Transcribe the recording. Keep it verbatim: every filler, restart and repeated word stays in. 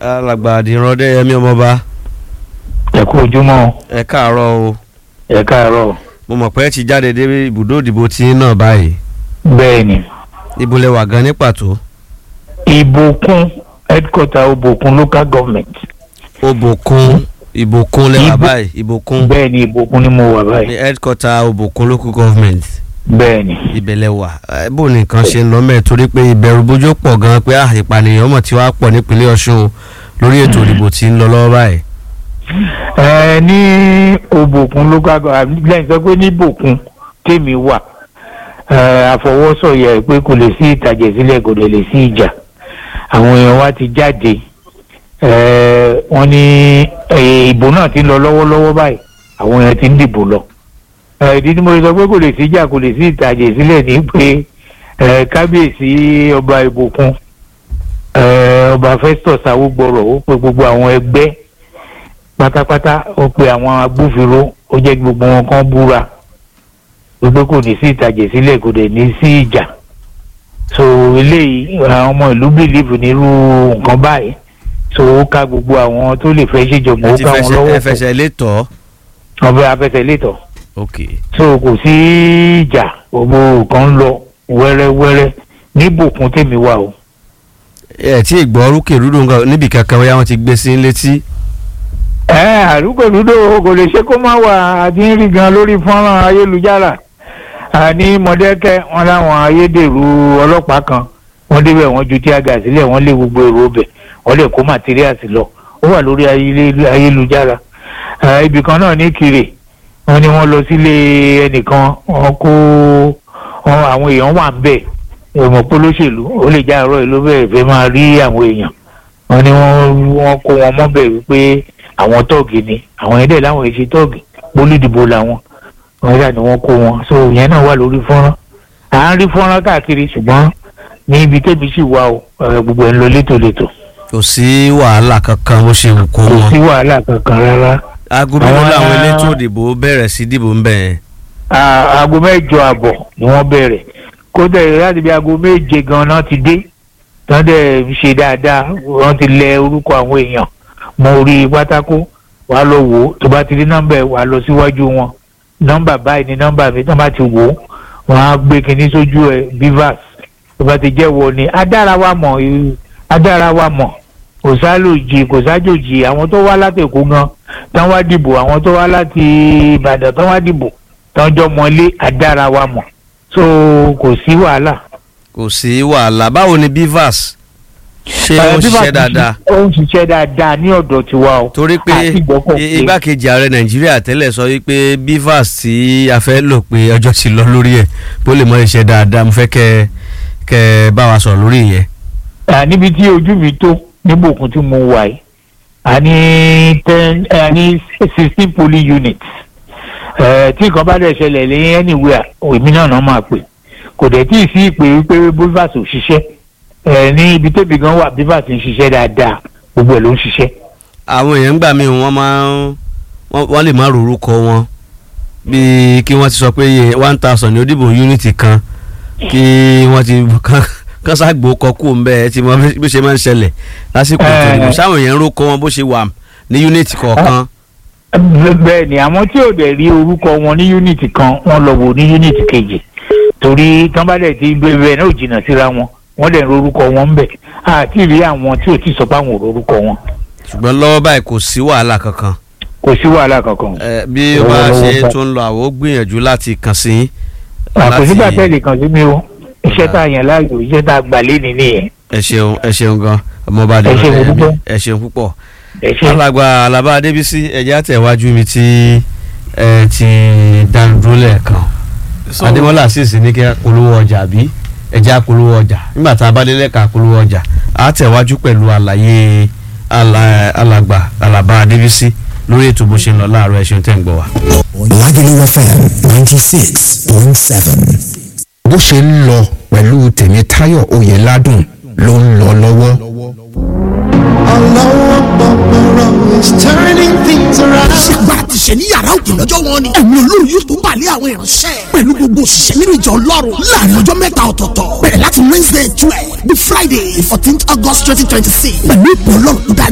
alàgbà àdìran Ọdẹ́yẹmí ọmọọba. ẹ kú ojúmọ́. ẹ káàárọ̀ o. ẹ káàárọ̀. mo mọ̀ pé ẹ ti jáde dé ibùdó ìdìbò tí náà báyìí. bẹ́ẹ̀ni. ibo lẹ wà gan ní pàtó. Ìbòkun headquarter Ìbòkun local government. Ìbòkun Ìbòkun lẹ wà báyìí. Ìbòkun. bẹ́ẹ̀ni Ìbòkun ni mo wà báyìí. ní headquarter Ìbòkun local government. bẹ́ẹ̀ni. ibẹ̀ lẹ wà. bó ni nǹkan ṣe ń lọ mẹ́ẹ̀ torí pé ìbẹ̀rù bójú pọ̀ gan pé ìpànìyàn mọ̀ tí wàá pọ̀ nípínlẹ̀ Ọ̀ṣun lórí ètò ìdìbò tí ń lọ lọ́wọ́ báyìí. ẹ ní Ìbòkun local government lẹ́yìn sọ pé ní Ìbòkun tèmi wà àfọwọ́sọ̀yà pé kò lè sí ìtàjẹ̀sílẹ̀ kò lè lè sí ìjà àwọn èèyàn wa ti jáde wọ́n ní ìbò náà ti ń lọ lọ́wọ́lọ́wọ́ báyìí àwọn èèyàn ti ń dìbò lọ ìdí tí mo sọ pé kò lè sí ìjà kò lè sí ìtàjẹ̀sílẹ̀ ní pé kábíyèsí ọba Ìbòkun ọba Festus Awógbọrọ̀ ó pe gbogbo àwọn ẹgbẹ́ pátápátá ó pe àwọn agbófinró ó jẹ́ gbogbo wọn kan búra gbogbo kò ní sí ìtàjẹ̀sílẹ̀ kò dẹ̀ ní sí ìjà so eléyìí àwọn ọmọ ìlú bìlíìfù nírú nǹkan báyìí so ó ká gbogbo àwọn tó lè fẹ́ ṣèjọba ó ká wọn lọ́wọ́ ẹ fẹsẹ̀ létọ́. ọbẹ̀ afẹsẹ̀ létọ́. ok. so kò sí ìjà gbogbo nǹkan ń lọ wẹ́rẹ́wẹ́rẹ́ ní Ìbòkun tèmi wà o. ẹ tí ì gbọ́ rúkè rúdò nǹkan níbi kankan wáyà wọn ti gbé sí létí. ẹ àrùkò rúdò kò lè ṣe kó má wà àti ń rí gan lórí fọ́nrán ayélujára ní Mọ̀dẹ́kẹ́ wọn láwọn ayédèrú ọlọ́pàá kan wọ́n débẹ̀ wọ́n ju tíágà sílẹ̀ wọ́n lé gbogbo èrò ọbẹ̀ wọ́n lè kó màtíríàsì lọ ó wà lórí ayélujára ibì kan náà ní Ìkirè wọ́n ní wọ́n lọ sílé ẹnìkan wọ́n kó àwọn èèyàn wà ń bẹ̀ ìmọ̀ polóṣèlú ó lè já àárọ̀ ìlú bẹ̀rẹ̀ fẹ́ máa rí àwọn èèyàn wọ́n ní wọ́n kó wọn mọ́bẹ̀ wípé àwọn tọ́ọ̀gì ni àwọn ẹ̀dẹ̀ láwọn èsì tọ́ọ̀gì pólídìbò làwọn wọ́n yà ni wọ́n kó wọn so yẹn náà wà lórí fọ́nrán à ń rí fọ́nrán káàkiri ṣùgbọ́n ní ibi tẹ́bi sì wà o gbogbo ẹ̀ ń lọ létòlétò. kò sí wàhálà kankan bó ṣe wù kó wọn. kò sí wàhálà kankan rárá. aago mélòó làwọn elétò ìdìbò bẹ̀rẹ̀ sí dìbò ń bẹ̀. aago mẹ́jọ àbọ̀ ni wọ́n bẹ̀rẹ̀ kódà láti bí aago méje gan-an ti dé tán dẹ̀ ń ṣe dáadáa wọ́n ti lẹ orúkọ àwọn èèyàn mọ orí pátákó wàá lọ wò ó tó bá ti rí nọ́mbà ẹ̀ wàá lọ síwájú wọn nọ́mbà báyìí ni nọ́mbà mi tán bá ti wò ó wọn á gbé kinní sójú ẹ bivas tó bá ti jẹ́ wọ ni adára wa mọ̀ adára wa mọ̀ kò sálòjì kò sájòjì àwọn tó wá láti Èkó gan tán wá dìbò àwọn tó wá láti Ìbàdàn tán wá dìbò tán jọ mọ́lé adára wa mọ̀ so kò sí wàhálà. kò sí wàhálà báwo ni bivas ṣé ó ń ṣiṣẹ́ dáadáa. ó ń ṣiṣẹ́ dáadáa ní ọ̀dọ̀ tiwa o. torí pé igbákejì ààrẹ Nàìjíríà tẹ́lẹ̀ sọ wípé bivas tí a fẹ́ lò pé ọjọ́ ti lọ lórí ẹ̀ bó lè mọ iṣẹ́ dáadáa mo fẹ́ kẹ́ kẹ́ bá wa sọ̀rọ̀ lórí ìyẹn. níbi tí ojú mi tó ní Ìbòkun tí mo wà yìí a ní ten a ní sixteen polling units tí nǹkan bá dẹ̀ ṣẹlẹ̀ ní anywhere èmi náà náà máa pè kò dẹ̀ tí ì sí ìpè wípé bivas ò ṣiṣẹ́ ẹ ní ibi tóbi gan wà bí bàtí ń ṣiṣẹ́ dáadáa gbogbo ẹ̀ ló ń ṣiṣẹ́. àwọn èèyàn gbà mí wọ́n máa ń wọ́n lè má rorúkọ wọn bíi kí wọ́n ti sọ pé one thousand ní òdìbò unity kan kí wọ́n ti kán ságbó kọ kú ń bẹ́ẹ̀ tí wọ́n bí ṣe máa ń ṣẹlẹ̀ lásìkò ìtòlùbọ̀ sáwọn èèyàn ń rókọ wọn bó ṣe wà ní unity kọ̀ọ̀kan. bẹ́ẹ̀ ni àwọn tí ò dẹ̀ rí orúkọ wọn ní unity kan wọ́n lọ wò ní unity kejì torí tán bá dẹ̀ ti gbé bẹ́ẹ̀ náà ò jìnnà síra wọn wọ́n dẹ̀ ń rorúkọ wọn ń bẹ̀ àti rí àwọn tí ò tí sọ pé àwọn ò rorúkọ wọn. ṣùgbọ́n lọ́wọ́ báyìí kò sí wàhálà kankan. kò sí wàhálà kankan. ẹ bí ó bá ṣe tó ń lọ àwọn ó gbìyànjú láti kàn sí. àkọsígbà tẹ́lẹ̀ kan sí mi o iṣẹ́ tá a yàn láàyò iṣẹ́ tá a gbà lé ní nìyẹn. ẹ ṣeun ẹ ṣeun gan ọmọọba dẹ ẹ ṣeun púpọ̀. alàgbà Àlàbá Adébísí ẹ̀jẹ̀ àtẹ̀wájú mi tí ẹ ti dánudúró lẹ́ẹ̀kan Adémọ́lá sì sí ní kí olówó ọjà bí ẹjẹ́ àpolówó ọjà nígbà tá a bá délé ká àpolówó ọjà á tẹ̀wájú pẹ̀lú àlàyé alàgbà Àlàbá Adébísí lórí ètò bó ṣe ń lọ láàárọ̀ ẹ̀ṣin tẹ̀ ń gbọ́ wa. Lágẹ̀lú F M ninety six point seven. bó ṣe ń lọ pẹ̀lú Tèmítáyọ̀ Oyèládùn ló ń lọ lọ́wọ́. Allahu Akbar is turning things around. ṣègbà àti ṣe ní yàrá òkè lọ́jọ́ wọn ni ẹ̀mí olórí yóò tó balẹ̀ àwọn ìránṣẹ́ pẹ̀lú gbogbo òṣìṣẹ́ nínú ìjọ Ọlọ́run láàrin ọjọ́ mẹ́ta ọ̀tọ̀ọ̀tọ̀ bẹ̀rẹ̀ láti Wednesday twelve bí Friday fourteenth August twenty twenty six pẹ̀lú ìpò Ọlọ́run